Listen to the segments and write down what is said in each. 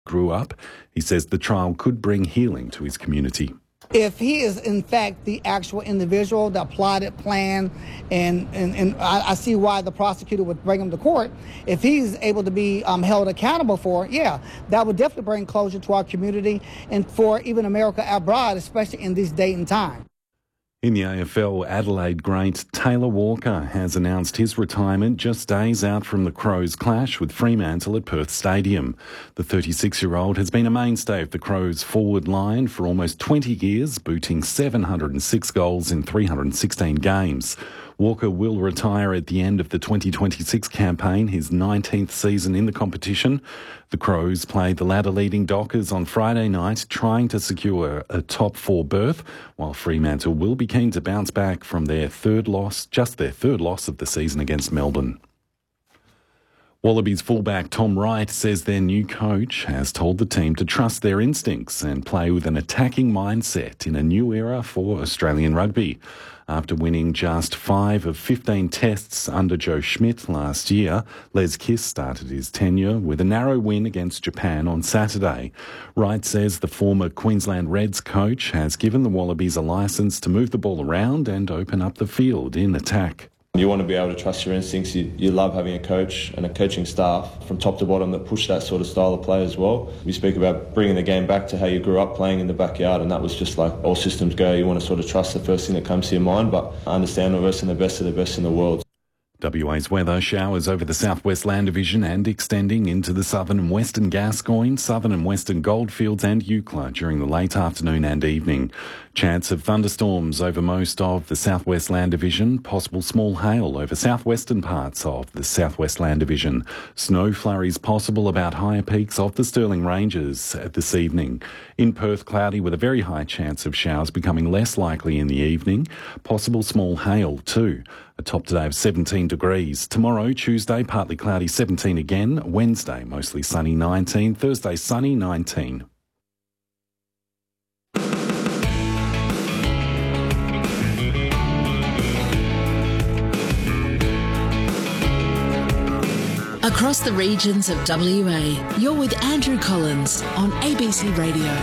grew up. He says the trial could bring healing to his community. If he is, in fact, the actual individual that plotted, planned, and I see why the prosecutor would bring him to court. If he's able to be held accountable for it, yeah, that would definitely bring closure to our community and for even America abroad, especially in this date and time. In the AFL, Adelaide great Taylor Walker has announced his retirement just days out from the Crows' clash with Fremantle at Perth Stadium. The 36-year-old has been a mainstay of the Crows' forward line for almost 20 years, booting 706 goals in 316 games. Walker will retire at the end of the 2026 campaign, his 19th season in the competition. The Crows played the ladder-leading Dockers on Friday night, trying to secure a top 4 berth, while Fremantle will be keen to bounce back from their third loss of the season against Melbourne. Wallabies fullback Tom Wright says their new coach has told the team to trust their instincts and play with an attacking mindset in a new era for Australian rugby. After winning just 5 of 15 tests under Joe Schmidt last year, Les Kiss started his tenure with a narrow win against Japan on Saturday. Wright says the former Queensland Reds coach has given the Wallabies a licence to move the ball around and open up the field in attack. You want to be able to trust your instincts. You love having a coach and a coaching staff from top to bottom that push that sort of style of play as well. We speak about bringing the game back to how you grew up playing in the backyard, and that was just like all systems go. You want to sort of trust the first thing that comes to your mind, but understand we're versing the best of the best in the world. WA's weather: showers over the southwest land division and extending into the southern and western Gascoyne, southern and western Goldfields and Eucla during the late afternoon and evening. Chance of thunderstorms over most of the southwest land division. Possible small hail over southwestern parts of the southwest land division. Snow flurries possible about higher peaks of the Stirling Ranges this evening. In Perth, cloudy with a very high chance of showers becoming less likely in the evening. Possible small hail too. A top today of 17 degrees. Tomorrow, Tuesday, partly cloudy, 17 again. Wednesday, mostly sunny, 19. Thursday, sunny, 19. Across the regions of WA, you're with Andrew Collins on ABC Radio.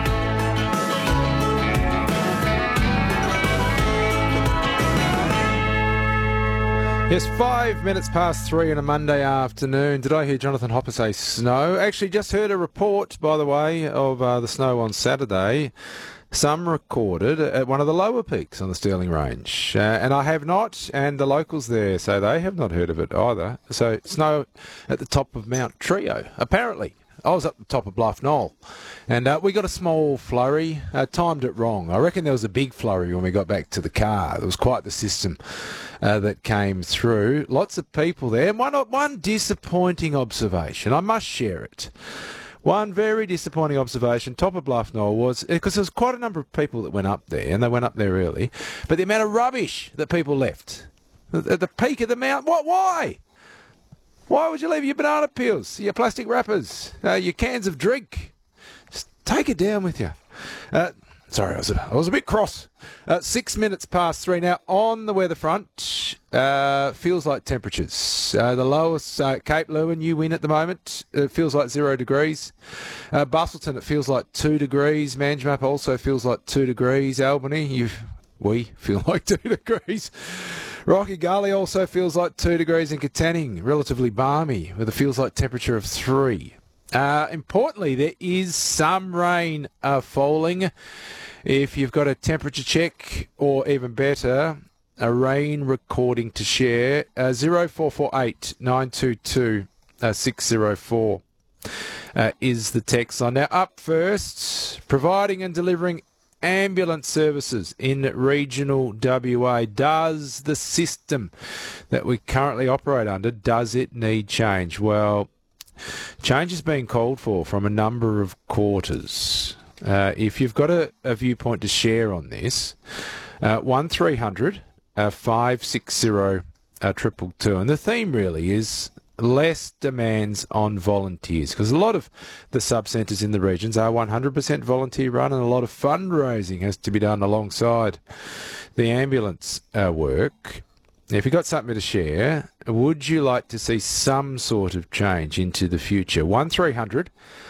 Yes, 5 minutes past 3 on a Monday afternoon. Did I hear Jonathan Hopper say snow? Actually, just heard a report, by the way, of the snow on Saturday. Some recorded at one of the lower peaks on the Stirling Range. And I have not, and the locals there say they have not heard of it either. So snow at the top of Mount Trio, apparently. I was up the top of Bluff Knoll, and we got a small flurry. Timed it wrong. I reckon there was a big flurry when we got back to the car. It was quite the system that came through. Lots of people there. And one disappointing observation. I must share it. One very disappointing observation, top of Bluff Knoll, was because there was quite a number of people that went up there, and they went up there early, but the amount of rubbish that people left at the peak of the mountain. Why? Why would you leave your banana peels, your plastic wrappers, your cans of drink? Just take it down with you. Sorry, I was a bit cross. 6 minutes past 3 now. On the weather front, feels like temperatures. The lowest, Cape Leeuwin, you win at the moment. It feels like 0 degrees. Bustleton, it feels like 2 degrees. Manjimup also feels like 2 degrees. Albany, we feel like 2 degrees. Rocky Gully also feels like 2 degrees, and Katanning, relatively balmy, with a feels like temperature of 3. Importantly, there is some rain falling. If you've got a temperature check, or even better, a rain recording to share, 0448 922 604 is the text line. Now, up first, providing and delivering ambulance services in regional WA. Does the system that we currently operate under, does it need change? Well, change is being called for from a number of quarters. If you've got a viewpoint to share on this, 1300 560 222. And the theme really is less demands on volunteers, because a lot of the sub-centres in the regions are 100% volunteer run, and a lot of fundraising has to be done alongside the ambulance work. If you've got something to share, would you like to see some sort of change into the future? 1300